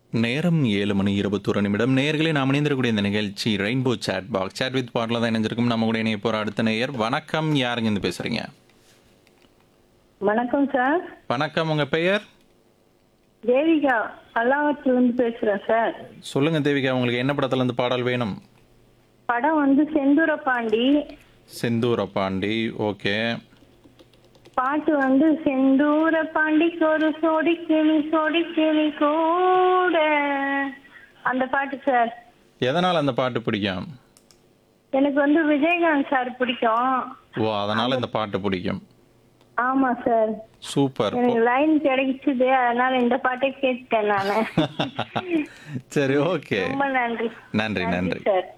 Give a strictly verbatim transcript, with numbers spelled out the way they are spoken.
நேரம் ஏழு மணி இருபத்தொரு நிமிடம். நேயர்களே நாம் இணைந்திருக்கக்கூடிய இந்த நிகழ்ச்சி rainbow chat box. Chat with பாட்டில் தான் இணைஞ்சிருக்கும். நம்ம கூட இணைய போகிற அடுத்த நேயர். வணக்கம், யாருங்க இருந்து பேசுகிறீங்க? வணக்கம் சார். வணக்கம், உங்கள் பெயர்? தேவிகா பல்லாவரத்துலேருந்து பேசுகிறேன் சார். சொல்லுங்கள் தேவிகா, உங்களுக்கு என்ன படத்துலேருந்து பாடல் வேணும்? படம் வந்து செந்தூர பாண்டி. செந்தூர பாண்டி. ஓகே. பாட்டு வந்து செந்தூர பாண்டிக்கு ஒரு சோடி கிளி சோடி கிளி கூட, அந்த பாட்டு சார். எதனால் அந்த பாட்டு பிடிக்கும்? எனக்கு வந்து விஜயகாந்த் சார் பிடிக்கும். ஓ, அதனால் இந்த பாட்டு பிடிக்கும். ஆமா சார். சூப்பர். எனக்கு லைன் கிடைச்சிது, அதனால இந்த பாட்டை கேட்டேன் நான். சரி, ஓகே. ரொம்ப நன்றி. நன்றி நன்றி சார்.